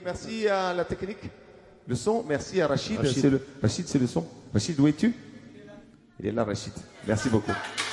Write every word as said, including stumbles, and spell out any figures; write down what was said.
merci à la technique. Le son, merci à Rachid. Rachid. C'est le, Rachid, c'est le son. Rachid, où es-tu? Il est là, Rachid. Merci beaucoup.